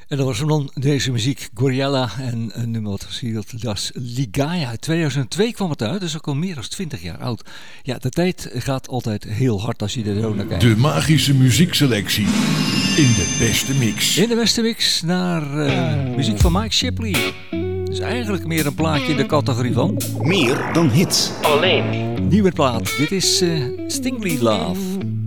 En dat was hem dan, deze muziek, Goriella en een nummer wat versierd, Das Ligaya. 2002 kwam het uit, dus ook al meer dan 20 jaar oud. Ja, de tijd gaat altijd heel hard als je er zo naar kijkt. De magische muziekselectie in de beste mix. In de beste mix naar muziek van Mike Shipley. Dus eigenlijk meer een plaatje in de categorie van... Meer dan hits. Alleen. Nieuwe plaat, dit is Stingray Love.